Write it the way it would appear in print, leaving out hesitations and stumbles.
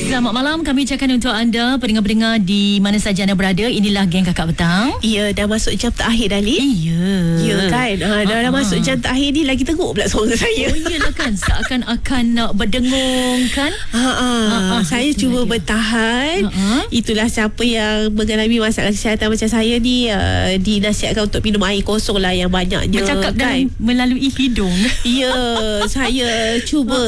Selamat malam, kami ucapkan untuk anda pendengar-pendengar di mana saja anda berada. Inilah Geng Kakak Petang. Ya, dah masuk jam terakhir dah, Lin. Ya kan. Dah masuk jam terakhir ni, lagi teruk pula suara saya. Oh iyalah kan, seakan-akan nak berdengung kan. Saya cuba bertahan. Itulah siapa yang mengalami masalah kesihatan macam saya ni, dinasihatkan untuk minum air kosong lah yang banyaknya. Bercakap kan? melalui hidung. Ya, saya cuba